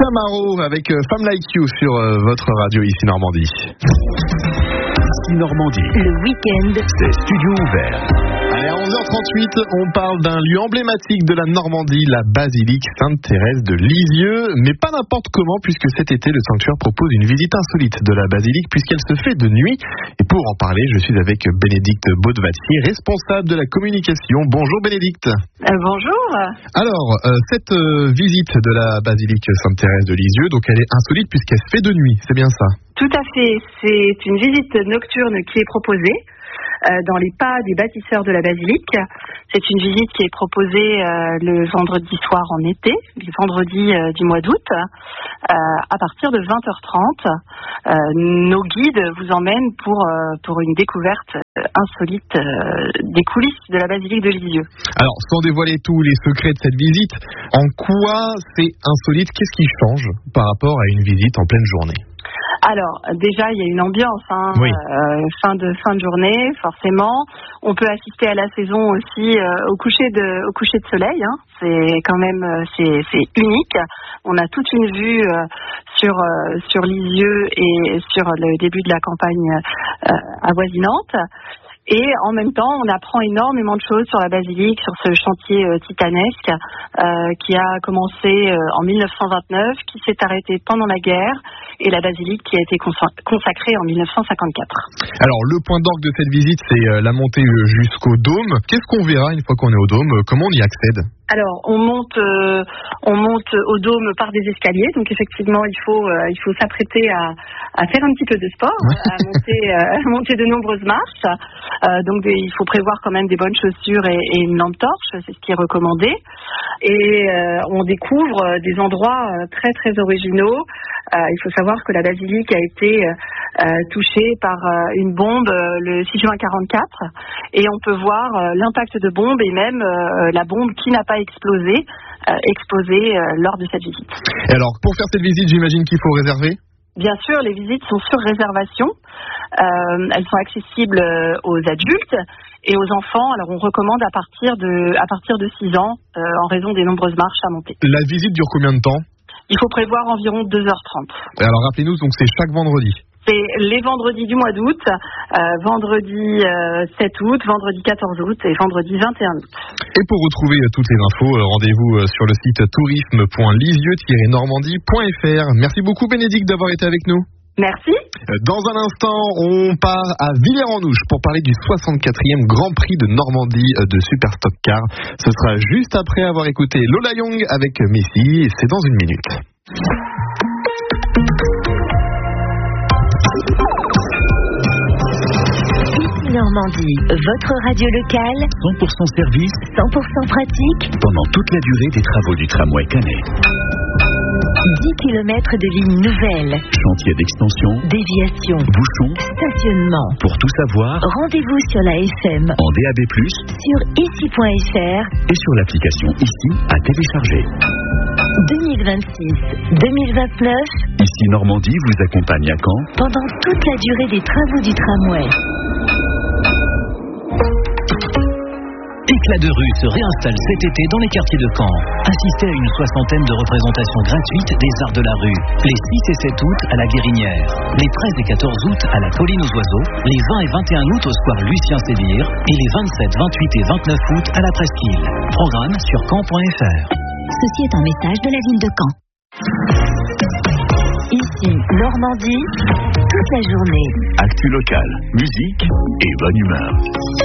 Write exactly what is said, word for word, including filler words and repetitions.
Camaro avec Femme Like You sur euh, votre radio ici Normandie. Ici Normandie. Le week-end, c'est studio ouvert. Allez, à onze heures trente-huit, on parle d'un lieu emblématique de la Normandie, la basilique Sainte-Thérèse de Lisieux, mais pas n'importe comment, puisque cet été, le sanctuaire propose une visite insolite de la basilique, puisqu'elle se fait de nuit. Et pour en parler, je suis avec Bénédicte Baudevatier, responsable de la communication. Bonjour Bénédicte. Euh, bonjour. Alors, euh, cette euh, visite de la basilique Sainte-Thérèse de Lisieux, donc elle est insolite puisqu'elle se fait de nuit, c'est bien ça? Tout à fait, c'est une visite nocturne qui est proposée euh, dans les pas des bâtisseurs de la basilique. C'est une visite qui est proposée euh, le vendredi soir en été, le vendredi euh, du mois d'août, euh, à partir de vingt heures trente. Euh, nos guides vous emmènent pour, euh, pour une découverte insolite euh, des coulisses de la basilique de Lisieux. Alors, sans dévoiler tous les secrets de cette visite, en quoi c'est insolite? Qu'est-ce qui change par rapport à une visite en pleine journée? Alors, déjà, il y a une ambiance, hein, oui. euh, fin de fin de journée, forcément. On peut assister à la saison aussi euh, au coucher de au coucher de soleil. Hein. C'est quand même euh, c'est c'est unique. On a toute une vue euh, sur euh, sur Lisieux et sur le début de la campagne euh, avoisinante. Et en même temps, on apprend énormément de choses sur la basilique, sur ce chantier euh, titanesque euh, qui a commencé euh, en mille neuf cent vingt-neuf, qui s'est arrêté pendant la guerre, et la basilique qui a été consacrée en mille neuf cent cinquante-quatre. Alors, le point d'orgue de cette visite, c'est euh, la montée jusqu'au dôme. Qu'est-ce qu'on verra une fois qu'on est au dôme? Comment on y accède? Alors, on monte, euh, on monte au dôme par des escaliers, donc effectivement, il faut, euh, il faut s'apprêter à, à faire un petit peu de sport, à monter, euh, à monter de nombreuses marches. Euh, donc, des, il faut prévoir quand même des bonnes chaussures et, et une lampe torche, c'est ce qui est recommandé. Et euh, on découvre des endroits très très originaux. Euh, il faut savoir que la basilique a été euh, touchée par euh, une bombe euh, le six juin quarante-quatre, et on peut voir euh, l'impact de bombe et même euh, la bombe qui n'a pas explosé, euh, explosé euh, lors de cette visite. Et alors, pour faire cette visite, j'imagine qu'il faut réserver? Bien sûr, les visites sont sur réservation. Euh, elles sont accessibles aux adultes et aux enfants. Alors, on recommande à partir de, à partir de six ans, euh, en raison des nombreuses marches à monter. La visite dure combien de temps? Il faut prévoir environ deux heures trente. Et alors, rappelez-nous, donc c'est chaque vendredi? C'est les vendredis du mois d'août, euh, vendredi euh, sept août, vendredi quatorze août et vendredi vingt et un août. Et pour retrouver euh, toutes les infos, euh, rendez-vous euh, sur le site tourisme point lisieux tiret normandie point f r. Merci beaucoup Bénédicte d'avoir été avec nous. Merci. Dans un instant, on part à Villers-en-Ouche pour parler du soixante-quatrième Grand Prix de Normandie de Super Stock Car. Ce sera juste après avoir écouté Lola Young avec Messi, et c'est dans une minute. Normandie, votre radio locale, cent pour cent service, cent pour cent pratique, pendant toute la durée des travaux du tramway Canet. dix kilomètres de lignes nouvelles, chantier d'extension, déviation, bouchons, stationnement. Pour tout savoir, rendez-vous sur la F M, en D A B plus, sur ici point f r et sur l'application Ici à télécharger. deux mille vingt-six deux mille vingt-neuf, Ici Normandie vous accompagne à Caen pendant toute la durée des travaux du tramway. Éclat de rue se réinstalle cet été dans les quartiers de Caen. Assistez à une soixantaine de représentations gratuites des arts de la rue. Les six et sept août à la Guérinière. Les treize et quatorze août à la Colline aux Oiseaux. Les vingt et vingt et un août au square Lucien Séville. Et les vingt-sept, vingt-huit et vingt-neuf août à la Presqu'île. Programme sur caen point f r. Ceci est un message de la ville de Caen. Ici, Normandie, toute la journée. Actu local, musique et bonne humeur.